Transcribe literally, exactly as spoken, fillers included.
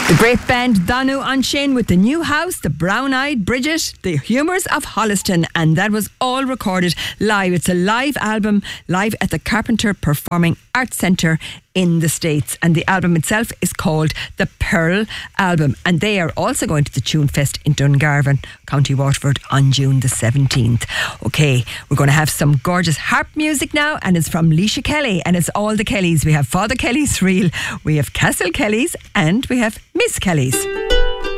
The great band Danu Anshin with the new house, the brown-eyed Bridget, the humours of Holliston, and that was all recorded live. It's a live album, live at the Carpenter Performing Arts Centre in the States, and the album itself is called the Pearl Album, and they are also going to the Tune Fest in Dungarvan, County Waterford on June the seventeenth. Okay, we're going to have some gorgeous harp music now, and it's from Leisha Kelly, and it's all the Kellys. We have Father Kelly's Reel, we have Castle Kelly's, and we have Miss Kelly's.